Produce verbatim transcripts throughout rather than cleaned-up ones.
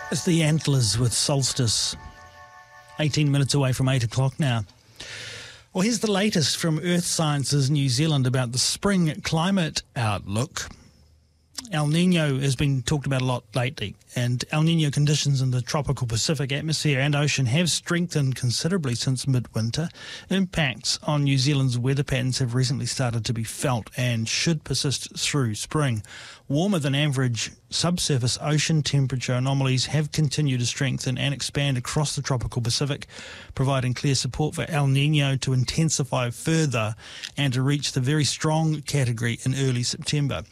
It's the Antlers with Solstice. eighteen minutes away from eight o'clock now. Well, here's the latest from Earth Sciences New Zealand about the spring climate outlook. El Niño has been talked about a lot lately, and El Niño conditions in the tropical Pacific atmosphere and ocean have strengthened considerably since midwinter. Impacts on New Zealand's weather patterns have recently started to be felt and should persist through spring. Warmer than average subsurface ocean temperature anomalies have continued to strengthen and expand across the tropical Pacific, providing clear support for El Niño to intensify further and to reach the very strong category in early September.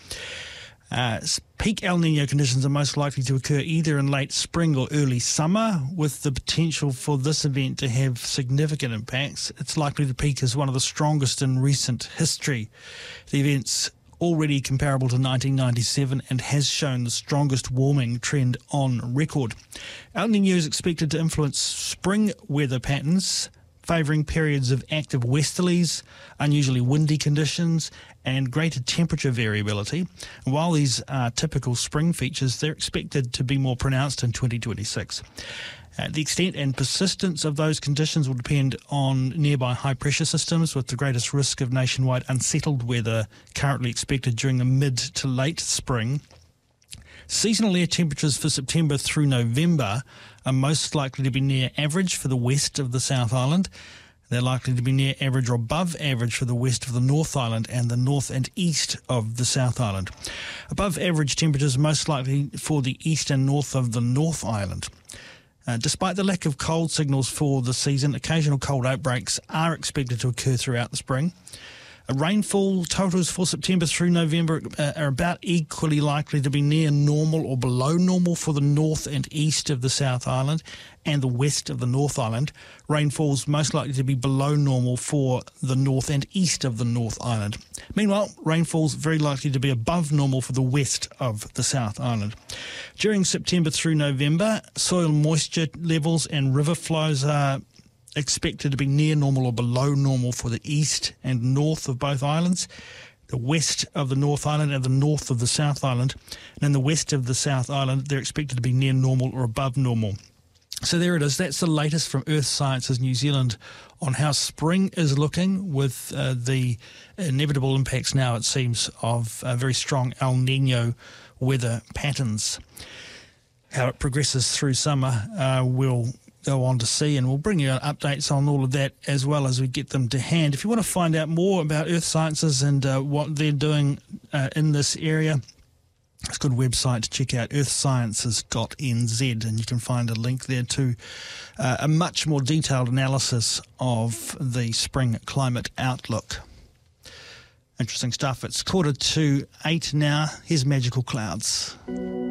Uh, peak El Niño conditions are most likely to occur either in late spring or early summer, with the potential for this event to have significant impacts. It's likely to peak as one of the strongest in recent history. The event's already comparable to nineteen ninety-seven and has shown the strongest warming trend on record. El Niño is expected to influence spring weather patterns, favouring periods of active westerlies, unusually windy conditions, and greater temperature variability. And while these are typical spring features, they're expected to be more pronounced in twenty twenty-six. Uh, the extent and persistence of those conditions will depend on nearby high-pressure systems, with the greatest risk of nationwide unsettled weather currently expected during the mid to late spring. Seasonal air temperatures for September through November are most likely to be near average for the west of the South Island. They're likely to be near average or above average for the west of the North Island and the north and east of the South Island. Above average temperatures most likely for the east and north of the North Island. Uh, despite the lack of cold signals for the season, occasional cold outbreaks are expected to occur throughout the spring. Uh, rainfall totals for September through November uh, are about equally likely to be near normal or below normal for the north and east of the South Island and the west of the North Island. Rainfall's most likely to be below normal for the north and east of the North Island. Meanwhile, rainfall's very likely to be above normal for the west of the South Island. During September through November, soil moisture levels and river flows are expected to be near normal or below normal for the east and north of both islands, the west of the North Island and the north of the South Island. And in the west of the South Island, they're expected to be near normal or above normal. So there it is. That's the latest from Earth Sciences New Zealand on how spring is looking, with uh, the inevitable impacts now, it seems, of uh, very strong El Niño weather patterns. How it progresses through summer, uh, we'll go on to see, and we'll bring you updates on all of that as well as we get them to hand. If you want to find out more about Earth Sciences and uh, what they're doing uh, in this area, it's a good website to check out, earth sciences dot n z, and you can find a link there to uh, a much more detailed analysis of the spring climate outlook. Interesting stuff. It's quarter to eight now. Here's Magical Clouds.